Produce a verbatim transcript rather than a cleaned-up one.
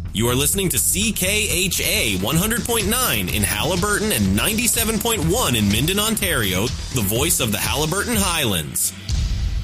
You are listening to C K H A one hundred point nine in Haliburton and ninety-seven point one in Minden, Ontario, the voice of the Haliburton Highlands.